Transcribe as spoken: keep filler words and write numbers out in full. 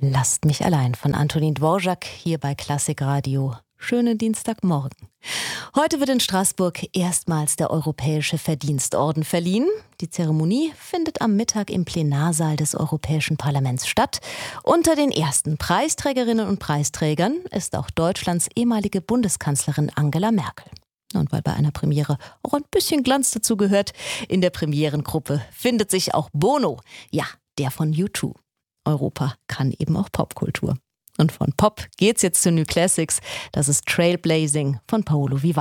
Lasst mich allein von Antonin Dvorak hier bei Klassikradio. Schönen Dienstagmorgen. Heute wird in Straßburg erstmals der Europäische Verdienstorden verliehen. Die Zeremonie findet am Mittag im Plenarsaal des Europäischen Parlaments statt. Unter den ersten Preisträgerinnen und Preisträgern ist auch Deutschlands ehemalige Bundeskanzlerin Angela Merkel. Und weil bei einer Premiere auch ein bisschen Glanz dazu gehört, in der Premierengruppe findet sich auch Bono. Ja, der von U zwei. Europa kann eben auch Popkultur. Und von Pop geht's jetzt zu New Classics. Das ist Trailblazing von Paolo Vivaldi.